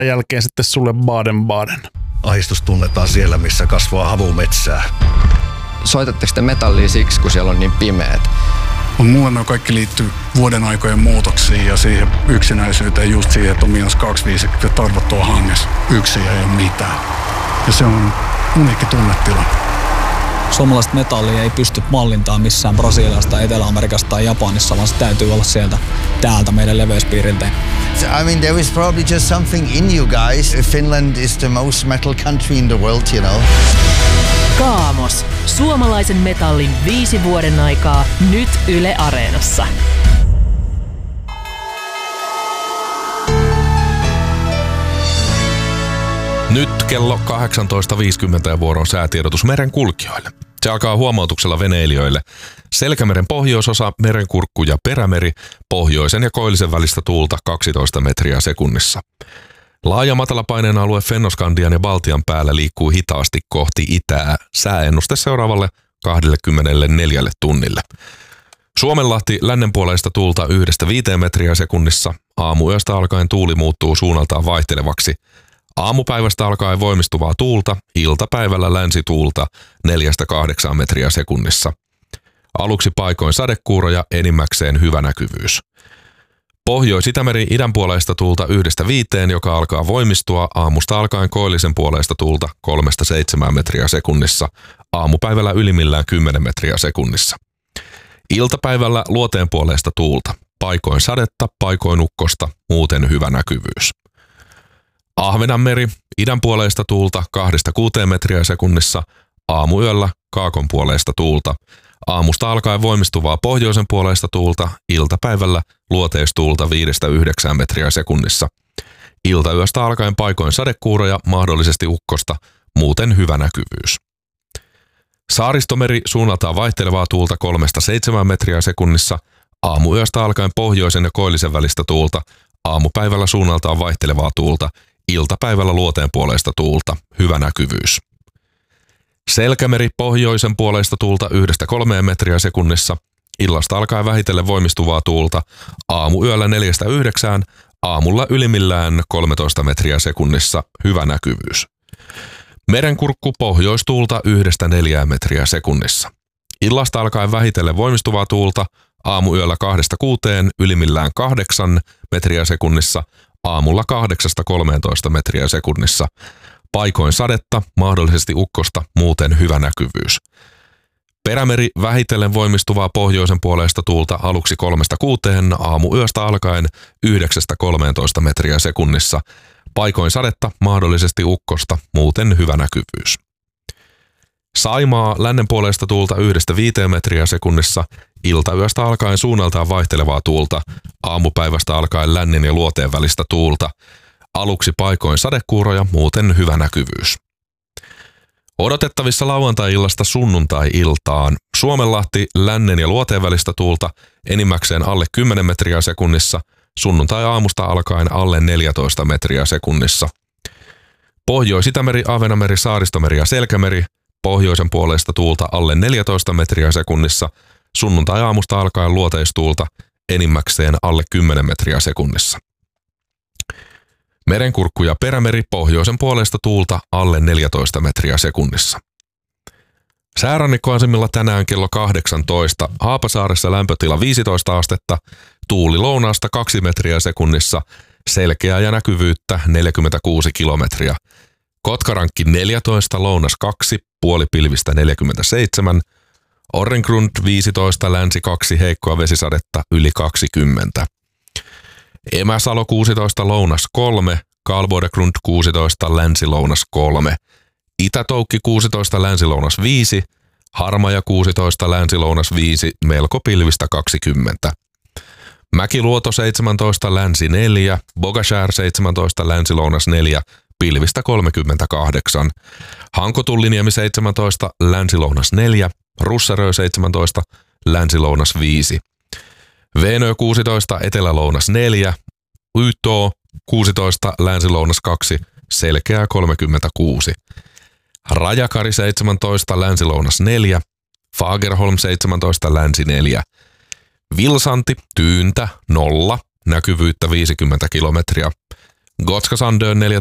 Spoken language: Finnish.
jälkeen sitten sulle Baden-Baden. Ahdistus tunnetaan siellä, missä kasvaa havumetsää. Soitatteko te metallia siksi, kun siellä on niin pimeät? Mulle ne kaikki liittyy vuoden aikojen muutoksiin ja siihen yksinäisyyteen, just siihen, että on -25 ja tarvot on hangessa. Yksin ei ole mitään. Ja se on uniikki tunnetila. Suomalaista metallia ei pysty mallintaan missään Brasiliasta, Etelä-Amerikasta tai Japanissa, vaan se täytyy olla sieltä täältä meidän leveyspiiriltä. I mean, there is probably just something in you guys. Finland is the most metal country in the world, you know. Kaamos. Suomalaisen metallin 5 vuoden aikaa. Nyt Yle Areenassa. Nyt kello 18.50 ja vuoron säätiedotus merenkulkijoille. Se alkaa huomautuksella veneilijöille. Selkämeren pohjoisosa, Merenkurkku ja Perämeri, pohjoisen ja koillisen välistä tuulta 12 metriä sekunnissa. Laaja matalapaineen alue Fennoskandian ja Baltian päällä liikkuu hitaasti kohti itää. Sääennuste seuraavalle 24 tunnille. Suomenlahti lännenpuoleista tuulta 1-5 metriä sekunnissa. Aamuyöstä alkaen tuuli muuttuu suunnaltaan vaihtelevaksi. Aamupäivästä alkaen voimistuvaa tuulta, iltapäivällä länsituulta 4-8 metriä sekunnissa. Aluksi paikoin sadekuuroja, enimmäkseen hyvä näkyvyys. Pohjois-Itämeri idänpuoleista tuulta 1-5, joka alkaa voimistua, aamusta alkaen koillisen puoleista tuulta 3-7 metriä sekunnissa, aamupäivällä ylimmillään 10 metriä sekunnissa. Iltapäivällä luoteen puoleista tuulta, paikoin sadetta, paikoin ukkosta, muuten hyvä näkyvyys. Ahvenanmeri, idänpuoleista tuulta 2-6 metriä sekunnissa, aamuyöllä kaakon puoleista tuulta. Aamusta alkaen voimistuvaa pohjoisen puoleista tuulta, iltapäivällä luoteistuulta 5-9 metriä sekunnissa. Iltayöstä alkaen paikoin sadekuuroja, mahdollisesti ukkosta, muuten hyvä näkyvyys. Saaristomeri suunnaltaan vaihtelevaa tuulta 3-7 metriä sekunnissa, aamuyöstä alkaen pohjoisen ja koillisen välistä tuulta, aamupäivällä suunnaltaan vaihtelevaa tuulta, iltapäivällä luoteen puoleista tuulta, hyvä näkyvyys. Selkämeri pohjoisen puoleista tuulta 1-3 metriä sekunnissa, illasta alkaen vähitellen voimistuvaa tuulta, aamuyöllä 4-9, aamulla ylimmillään 13 metriä sekunnissa, hyvä näkyvyys. Merenkurkku pohjoistuulta 1-4 metriä sekunnissa. Illasta alkaen vähitellen voimistuvaa tuulta, aamuyöllä 2-6, ylimmillään 8 metriä sekunnissa, aamulla 8-13 metriä sekunnissa. Paikoin sadetta, mahdollisesti ukkosta, muuten hyvä näkyvyys. Perämeri vähitellen voimistuvaa pohjoisen puoleista tuulta aluksi 3-6, aamuyöstä alkaen 9-13 metriä sekunnissa. Paikoin sadetta, mahdollisesti ukkosta, muuten hyvä näkyvyys. Saimaa lännen puolesta tuulta 1-5 metriä sekunnissa, iltayöstä alkaen suunnaltaan vaihtelevaa tuulta, aamupäivästä alkaen lännen ja luoteen välistä tuulta. Aluksi paikoin sadekuuroja, muuten hyvä näkyvyys. Odotettavissa lauantai-illasta sunnuntai-iltaan. Suomenlahti lännen ja luoteen välistä tuulta enimmäkseen alle 10 metriä sekunnissa, sunnuntai-aamusta alkaen alle 14 metriä sekunnissa. Pohjois-Itämeri, Ahvenanmeri, Saaristomeri ja Selkämeri, pohjoisen puoleista tuulta alle 14 metriä sekunnissa, sunnuntai-aamusta alkaen luoteistuulta enimmäkseen alle 10 metriä sekunnissa. Merenkurkku ja Perämeri, pohjoisen puolesta tuulta alle 14 metriä sekunnissa. Säärannikkoasemilla tänään kello 18, Haapasaaressa lämpötila 15 astetta, tuuli lounaasta 2 metriä sekunnissa, selkeää ja näkyvyyttä 46 kilometriä. Kotkarankki 14, lounas 2, puolipilvistä 47, Orrengrund 15, länsi 2, heikkoa vesisadetta yli 20. Emäsalo 16, lounas 3, Kalbodegrund 16, länsi-lounas 3, Itä-Toukki 16, länsi-lounas 5, Harmaja 16, länsi-lounas 5, melko pilvistä 20. Mäkiluoto 17, länsi 4, Bogashär 17, länsi-lounas 4, pilvistä 38. Hankotulliniemi 17, länsi-lounas 4, Russerö 17, länsi-lounas 5. Veenö 16, etelä-lounas 4, Ytoo 16, länsi-lounas 2, selkeää 36. Rajakari 17, länsi-lounas 4, Fagerholm 17, länsi 4. Vilsanti, tyyntä, 0, näkyvyyttä 50 kilometriä. Gotska Sandön